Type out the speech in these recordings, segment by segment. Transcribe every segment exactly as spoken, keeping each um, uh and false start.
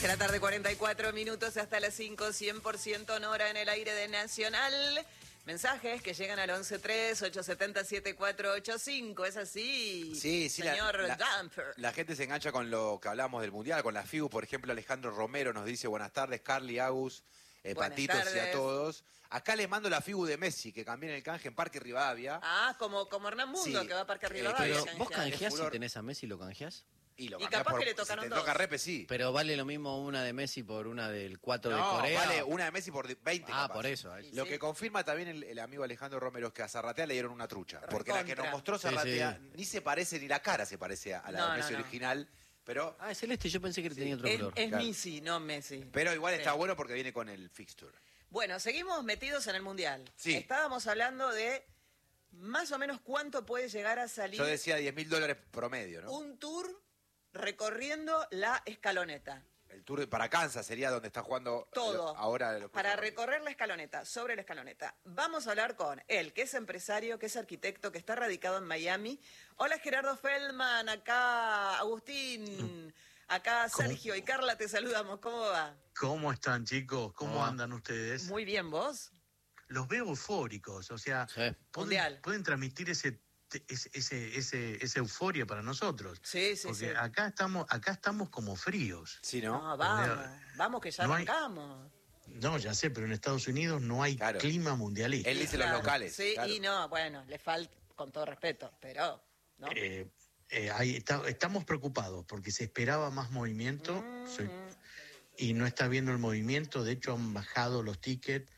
de la tarde, cuarenta y cuatro minutos hasta las cinco, cien por ciento Nora en el aire de Nacional. Mensajes que llegan al once tres, ocho siete cero, siete cuatro ocho cinco, ¿es así? Sí, sí, señor la, la, Jumper. La gente se engancha con lo que hablamos del Mundial, con la F I U, por ejemplo, Alejandro Romero nos dice buenas tardes, Carly, Agus, eh, Patitos tardes. Y a todos. Acá les mando la F I U de Messi, que cambié en el canje en Parque Rivadavia. Ah, como, como Hernán Mundo, sí, que va a Parque Rivadavia. Eh, pero vos canjeás si tenés a Messi, ¿lo canjeás? Y, lo y capaz por, que le tocaron si te dos. toca repe, sí. Pero vale lo mismo una de Messi por una del cuatro no, de Corea. Vale una de Messi por veinte. Ah, capaz. Por eso. Sí, lo sí. que confirma también el, el amigo Alejandro Romero es que a Zarratea le dieron una trucha. Recontra. Porque la que nos mostró Zarratea sí, sí. ni se parece, ni la cara se parece a la no, de Messi no, no. original. Pero, ah, es celeste, yo pensé que sí. tenía otro es, color. Es claro. Messi, no Messi. Pero igual sí. está bueno porque viene con el fixture. Bueno, seguimos metidos en el Mundial. Sí. Estábamos hablando de más o menos cuánto puede llegar a salir. Yo decía diez mil dólares promedio, ¿no? Un tour recorriendo la escaloneta. El tour para Kansas sería donde está jugando todo ahora. Los para recorrer la escaloneta, sobre la escaloneta. Vamos a hablar con él, que es empresario, que es arquitecto, que está radicado en Miami. Hola Gerardo Feldman, acá Agustín, acá Sergio ¿Cómo? Y Carla, te saludamos. ¿Cómo va? ¿Cómo están, chicos? ¿Cómo Ah. andan ustedes? Muy bien, ¿vos? Los veo eufóricos, o sea, Sí. Mundial. pueden, pueden transmitir ese, ese, ese, ese, esa euforia para nosotros. Sí, sí, Porque sí. acá estamos, acá estamos como fríos. Sí, ¿no? No, vamos, vamos que ya No hay- arrancamos. No, ya sé, pero en Estados Unidos no hay Claro. clima mundialista. Él dice Claro. los locales. Sí, claro. y no, bueno, le falta, con todo respeto, pero, ¿no? Eh, eh, ahí está- estamos preocupados porque se esperaba más movimiento Mm. soy- y no está viendo el movimiento. De hecho, han bajado los tickets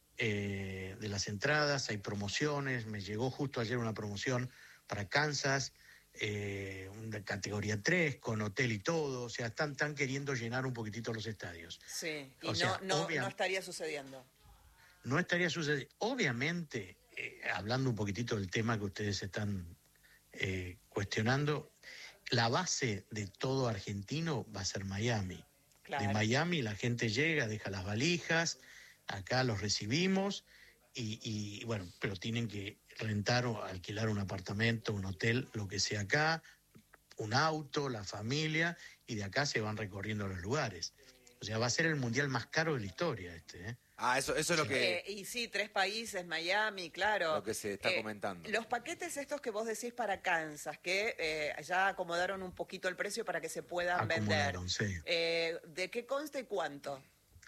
eh, de las entradas, hay promociones. Me llegó justo ayer una promoción para Kansas, eh, una categoría tres, con hotel y todo. O sea, están, están queriendo llenar un poquitito los estadios. Sí, y O no, sea, no, obvia- no estaría sucediendo. No estaría sucediendo. Obviamente, eh, hablando un poquitito del tema que ustedes están eh, cuestionando, la base de todo argentino va a ser Miami. Claro. De Miami la gente llega, deja las valijas, acá los recibimos y, y bueno, pero tienen que rentar o alquilar un apartamento, un hotel, lo que sea acá, un auto, la familia, y de acá se van recorriendo los lugares. O sea, va a ser el mundial más caro de la historia este, ¿eh? Ah, eso, eso es lo que... Eh, y sí, tres países, Miami, claro. Lo que se está Eh, comentando. Los paquetes estos que vos decís para Kansas, que eh, ya acomodaron un poquito el precio para que se puedan vender. Acomodaron, sí. Eh, ¿De qué consta y cuánto?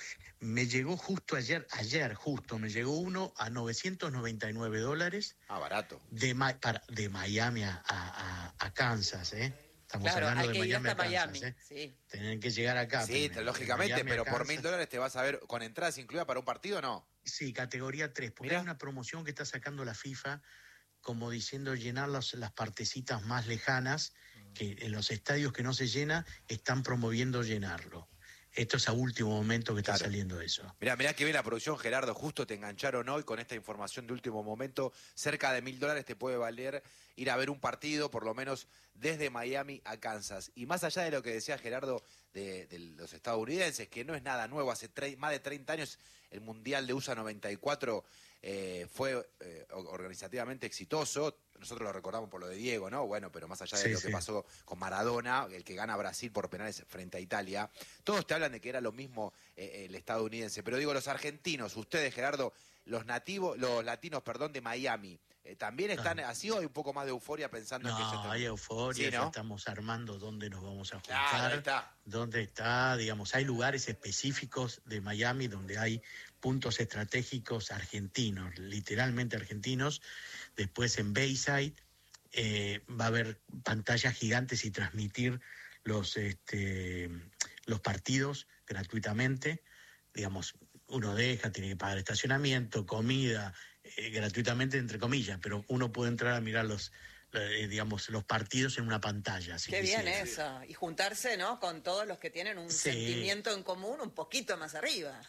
Me llegó justo ayer, ayer justo, me llegó uno a novecientos noventa y nueve dólares Ah, barato. de, Ma- para, de Miami a, a, a Kansas, ¿eh? Estamos Claro, hablando hay de que ir Miami hasta a Kansas, Miami, ¿eh? sí. Tienen que llegar acá. Sí, primero, lógicamente, de Miami a pero por Kansas. mil dólares te vas a ver con entradas incluidas para un partido, ¿no? Sí, categoría tres, porque Mirá. hay una promoción que está sacando la FIFA como diciendo llenar los- las partecitas más lejanas, que en los estadios que no se llena están promoviendo llenarlo. Esto es a último momento que está Claro. saliendo eso. Mirá, mirá que bien la producción, Gerardo, justo te engancharon hoy con esta información de último momento. Cerca de mil dólares te puede valer ir a ver un partido, por lo menos desde Miami a Kansas. Y más allá de lo que decía Gerardo de, de los estadounidenses, que no es nada nuevo, hace tre- más de treinta años el Mundial de U S A noventa y cuatro eh, fue eh, organizativamente exitoso. Nosotros lo recordamos por lo de Diego, ¿no? Bueno, pero más allá de Sí, lo sí. que pasó con Maradona, el que gana Brasil por penales frente a Italia, todos te hablan de que era lo mismo eh, el estadounidense. Pero digo, los argentinos, ustedes, Gerardo, los nativos, los latinos, perdón, de Miami, eh, ¿también están Ah. así o hay un poco más de euforia pensando en que No, se hay euforia, Sí, ya ¿no? estamos armando dónde nos vamos a juntar. Claro, ahí está. Dónde está, digamos, hay lugares específicos de Miami donde hay puntos estratégicos argentinos, literalmente argentinos. Después en Bayside eh, va a haber pantallas gigantes y transmitir los, este, los partidos gratuitamente. Digamos, uno deja, tiene que pagar estacionamiento, comida, eh, gratuitamente entre comillas, pero uno puede entrar a mirar los, eh, digamos, los partidos en una pantalla. Si Qué bien quisiera. eso. Y juntarse, ¿no? Con todos los que tienen un Sí. sentimiento en común un poquito más arriba.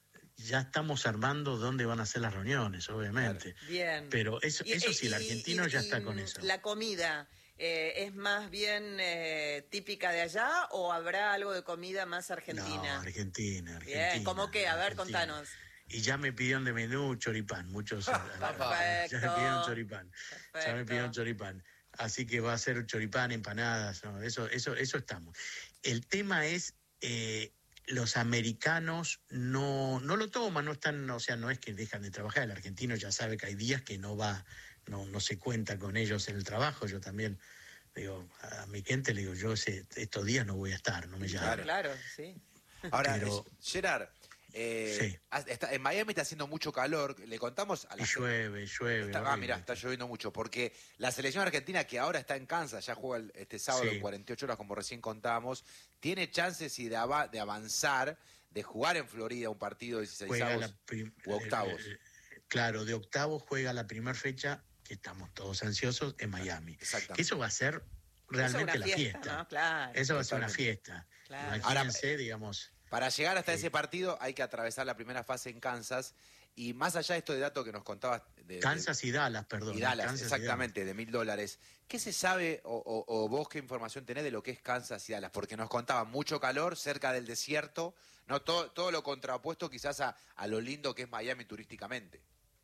Ya estamos armando dónde van a ser las reuniones, obviamente. Bien. Pero eso, Y- eso y- sí, el argentino y- ya y, está con eso. ¿La comida eh, es más bien eh, típica de allá o habrá algo de comida más argentina? No, Argentina, Argentina. Bien, ¿cómo qué? A ver, Argentina. contanos. Y ya me pidieron de menú choripán, muchos. Ya me Perfecto. pidieron choripán. Ya me Perfecto. pidieron choripán. Así que va a ser choripán, empanadas, ¿no? Eso, eso, eso estamos. El tema es eh, los americanos no, no lo toman, no están, o sea, no es que dejan de trabajar, el argentino ya sabe que hay días que no va, no, no se cuenta con ellos en el trabajo. Yo también digo, a mi gente le digo, yo ese, estos días no voy a estar, no me llaman. Claro, claro, sí. Ahora, Pero- es- Gerard, eh, Sí. has- está- en Miami está haciendo mucho calor. Le contamos a la Y llueve, llueve. Está- ah, horrible. mira, está lloviendo mucho, porque la selección argentina, que ahora está en Kansas, ya juega el- este sábado Sí. en cuarenta y ocho horas, como recién contábamos, tiene chances y de, ava- de avanzar, de jugar en Florida un partido de Juega dieciséis la prim- u octavos. eh, eh, claro, de octavos juega la primera fecha, que estamos todos ansiosos, en Miami. Exactamente. Que eso va a ser realmente Eso es la una fiesta. ¿no? Claro. Eso va a ser una Totalmente. fiesta. Claro. Imagínense, digamos. Para llegar hasta Sí. ese partido hay que atravesar la primera fase en Kansas, y más allá de esto de dato que nos contabas de, de- Kansas y Dallas, perdón. y ¿eh? Dallas, Kansas y exactamente, de mil dólares. ¿Qué se sabe o, o- o vos qué información tenés de lo que es Kansas y Dallas? Porque nos contaban mucho calor cerca del desierto, no todo, todo lo contrapuesto quizás a, a lo lindo que es Miami turísticamente.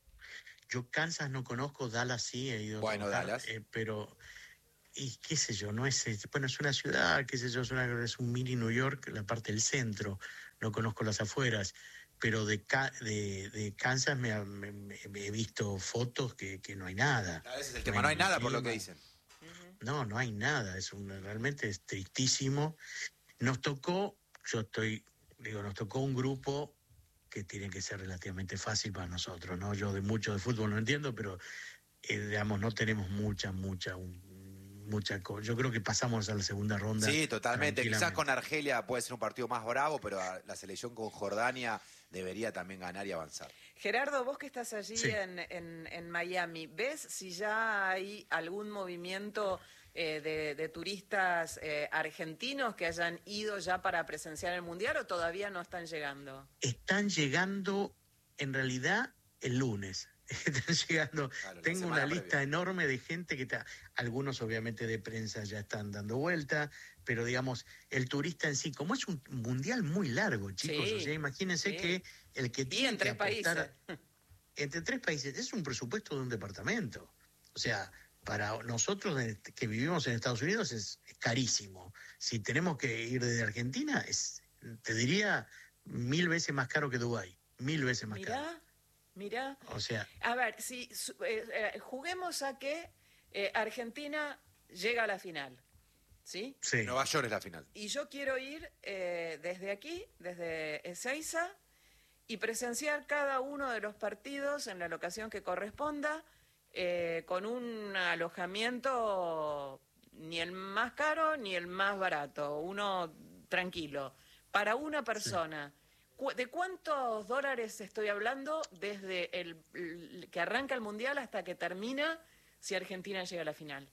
Yo Kansas no conozco, Dallas sí he ido a Bueno, trabajar, Dallas. eh, pero, y qué sé yo, no es, es- bueno, es una ciudad, qué sé yo, es, una, es un mini New York, la parte del centro, no conozco las afueras, pero de, Ca- de, de Kansas me, ha- me- me- me he visto fotos que, que no hay nada. A veces el tema no hay nada por lo que clima. dicen. No, no hay nada, es un, realmente es tristísimo. Nos tocó, yo estoy, digo, nos tocó un grupo que tiene que ser relativamente fácil para nosotros, ¿no? Yo de mucho de fútbol no entiendo, pero eh, digamos, no tenemos mucha, mucha, un- mucha cosa. Yo creo que pasamos a la segunda ronda. Sí, totalmente. Quizás tranquilamente. con Argelia puede ser un partido más bravo, pero a- la selección con Jordania debería también ganar y avanzar. Gerardo, vos que estás allí Sí. en, en- en Miami, ¿ves si ya hay algún movimiento eh, de, de turistas eh, argentinos que hayan ido ya para presenciar el Mundial o todavía no están llegando? Están llegando, en realidad, el lunes. Están llegando. Claro, la Tengo semana una previa. lista enorme de gente que está. Algunos, obviamente, de prensa ya están dando vuelta, pero digamos, el turista en sí, como es un mundial muy largo, chicos, Sí, o sea, imagínense sí. que el que Y tiene en que tres países. apostar entre tres países es un presupuesto de un departamento. O sea, para nosotros en- que vivimos en Estados Unidos es, es carísimo. Si tenemos que ir desde Argentina, es, te diría, mil veces más caro que Dubái. Mil veces más caro. Mirá, mirá. O sea, A ver, si su- eh, eh, juguemos a que eh, Argentina llega a la final, ¿sí? sí. Nueva York es la final. Y yo quiero ir eh, desde aquí, desde Ezeiza, y presenciar cada uno de los partidos en la locación que corresponda, eh, con un alojamiento ni el más caro ni el más barato, uno tranquilo, para una persona. Cu- ¿De cuántos dólares estoy hablando desde el, el que arranca el Mundial hasta que termina si Argentina llega a la final?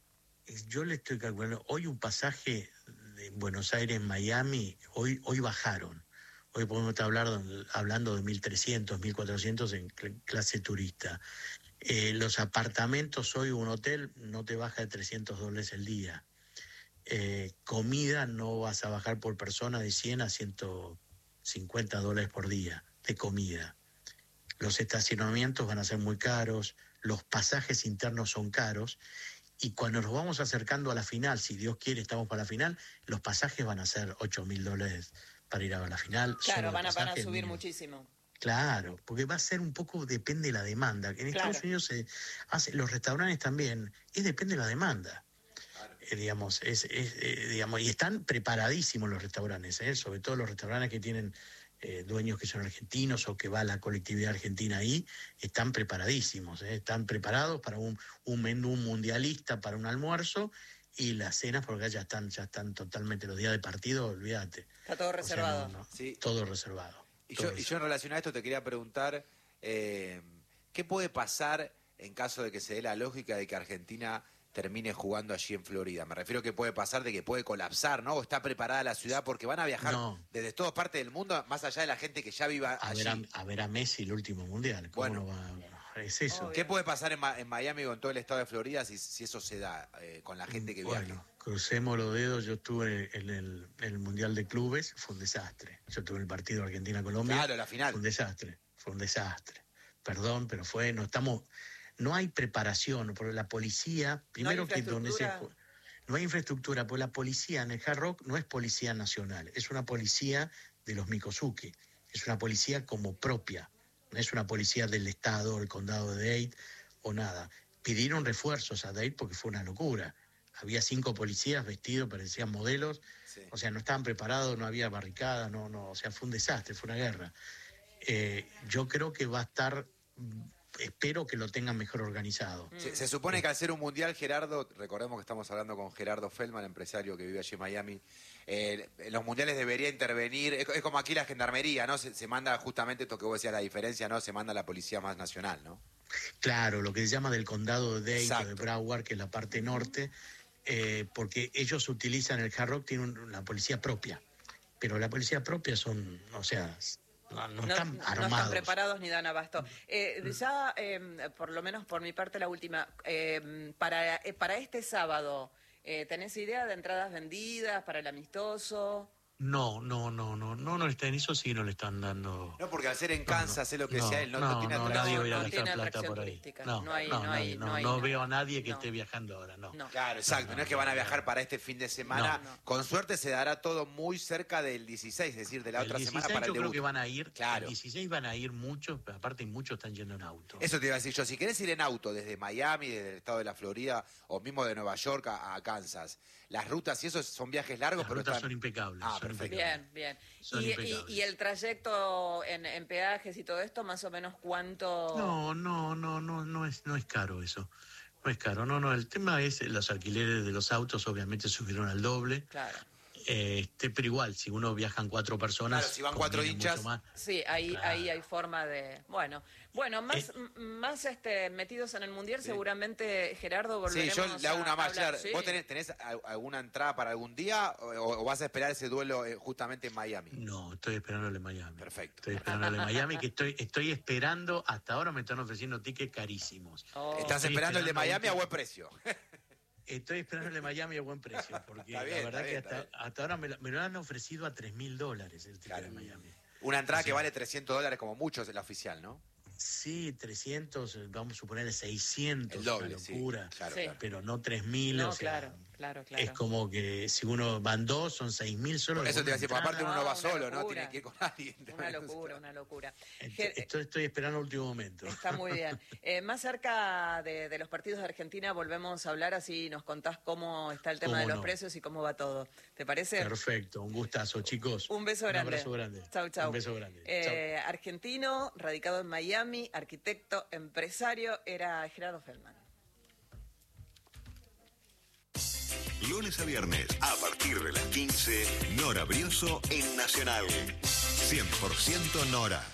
Yo le estoy calculando, hoy un pasaje de Buenos Aires, Miami, hoy, hoy bajaron. Hoy podemos estar hablando, hablando de mil trescientos, mil cuatrocientos en cl- clase turista. Eh, los apartamentos hoy, un hotel, no te baja de trescientos dólares el día. Eh, comida no vas a bajar por persona de cien a ciento cincuenta dólares por día de comida. Los estacionamientos van a ser muy caros, los pasajes internos son caros, y cuando nos vamos acercando a la final, si Dios quiere estamos para la final, los pasajes van a ser ocho mil dólares para ir a la final. Claro, solo van a, van a pasajes subir mínimos. muchísimo. Claro, porque va a ser un poco, depende de la demanda. En Claro. Estados Unidos se hace, los restaurantes también, es depende de la demanda. Eh, digamos, es, es, eh, digamos, y están preparadísimos los restaurantes, ¿eh? Sobre todo los restaurantes que tienen eh, dueños que son argentinos o que va la colectividad argentina ahí, están preparadísimos, ¿eh? Están preparados para un, un menú mundialista, para un almuerzo, y las cenas, porque ya están, ya están totalmente los días de partido, olvídate. Está todo O sea, reservado. no, no, Sí. todo reservado. Y todo yo, y yo en relación a esto te quería preguntar, eh, ¿qué puede pasar en caso de que se dé la lógica de que Argentina termine jugando allí en Florida? Me refiero que puede pasar de que puede colapsar, ¿no? O está preparada la ciudad porque van a viajar No. desde todas partes del mundo, más allá de la gente que ya viva a allí. ver a, a ver a Messi el último mundial. ¿Cómo Bueno. no va? Es eso. Obvio. ¿Qué puede pasar en, Ma- en Miami con todo el estado de Florida si, si eso se da eh, con la gente que viaja? Bueno, crucemos los dedos. Yo estuve en el, en el Mundial de Clubes, fue un desastre. Yo estuve en el partido Argentina-Colombia. Claro, la final. Fue un desastre, fue un desastre. Perdón, pero fue, no estamos, no hay preparación, porque la policía, primero que donde se infraestructura. ju- No hay infraestructura, pues la policía en el Hard Rock no es policía nacional, es una policía de los Mikosuke, es una policía como propia, no es una policía del estado, el condado de Dade o nada. Pidieron refuerzos a Dade porque fue una locura. Había cinco policías vestidos, parecían modelos, sí. O sea, no estaban preparados, no había barricadas, no, no, o sea, fue un desastre, fue una guerra. Eh, yo creo que va a estar, espero que lo tengan mejor organizado. Se, se supone que al ser un mundial, Gerardo, recordemos que estamos hablando con Gerardo Feldman, empresario que vive allí en Miami, eh, en los mundiales debería intervenir, es, es como aquí la gendarmería, ¿no? Se, se manda justamente esto que vos decías, la diferencia, ¿no? Se manda la policía más nacional, ¿no? Claro, lo que se llama del condado de Dade, de Broward, que es la parte norte, eh, porque ellos utilizan el Hard Rock, tienen un, la policía propia, pero la policía propia son, o sea, no, no, no están armados. No están preparados ni dan abasto. Eh, ya, eh, por lo menos por mi parte, la última, eh, para, eh, para este sábado, eh, ¿tenés idea de entradas vendidas para el amistoso? No, no, no, no, no, no está en eso, sí no le están dando. No, porque al ser en Kansas, es lo que no, sea, él no, no, no tiene no, atracción. nadie va a ir a no gastar tiene plata por ahí. turística. No, No hay- no, no hay- no, no hay no nada. veo a nadie que No. esté viajando ahora, no. No. Claro, exacto, no, no es que van a viajar para este fin de semana. No, no. Con suerte se dará todo muy cerca del dieciséis, es decir, de la El otra dieciséis semana para el yo creo debut. que van a ir, Claro. el dieciséis van a ir muchos, pero aparte muchos están yendo en auto. Eso te iba a decir yo, si querés ir en auto desde Miami, desde el estado de la Florida, o mismo de Nueva York a, a Kansas, las rutas y eso son viajes largos, Las pero rutas están... son impecables. Ah, son perfecto. impecables. Bien, bien. Son Y, y, impecables. y el trayecto en, en peajes y todo esto, más o menos cuánto... No, no, no, no, no es, no es caro eso. No es caro, no, no. El tema es los alquileres de los autos, obviamente subieron al doble. Claro. Este, pero igual, si uno viajan cuatro personas. Claro, si van cuatro conviene hinchas. mucho más. Sí, ahí, Claro. ahí hay forma de... Bueno, bueno, más, Eh. m- más este, metidos en el Mundial, Sí. seguramente, Gerardo, Sí, volveremos yo le hago a una más. hablar. Gerard. Sí. ¿Vos tenés, tenés a- alguna entrada para algún día o, o vas a esperar ese duelo eh, justamente en Miami? No, estoy esperándole en Miami. Perfecto. Estoy esperándole en Miami, que estoy, estoy esperando, hasta ahora me están ofreciendo tickets carísimos. Oh. ¿Estás Estoy esperando el de esperando Miami a un- buen precio? Estoy esperando el de Miami a buen precio, porque Está bien, la verdad está bien, que hasta, está hasta ahora me lo, me lo han ofrecido a tres mil dólares el ticket Claro. de Miami. Una entrada Sí. que vale trescientos dólares como mucho es la oficial, ¿no? Sí, trescientos, vamos a suponer seiscientos, El doble, una sí. locura, Claro, Sí. claro. pero no tres mil, No, o sea, claro, claro, claro. es como que si uno van dos, son seis mil solo. Por eso te iba a decir, porque aparte No, uno no va una solo, ¿no? locura. Tiene que ir con alguien. Una locura, una locura. Ent- Ger- Estoy, estoy esperando el último momento. Está muy bien. Eh, más cerca de, de los partidos de Argentina volvemos a hablar, así nos contás cómo está el tema Cómo de los no. precios y cómo va todo. ¿Te parece? Perfecto, un gustazo, chicos. Un beso grande. Un abrazo grande. Chau, chau. Un beso grande. Eh, argentino, radicado en Miami, arquitecto, empresario, era Gerardo Feldman. Lunes a viernes, a partir de las quince, Nora Brioso en Nacional. cien por ciento Nora.